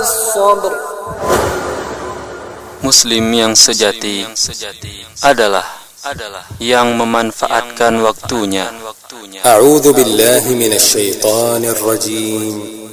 الصبر. Muslim yang sejati adalah yang memanfaatkan waktunya. A'udzu billahi minasy syaithanir rajim.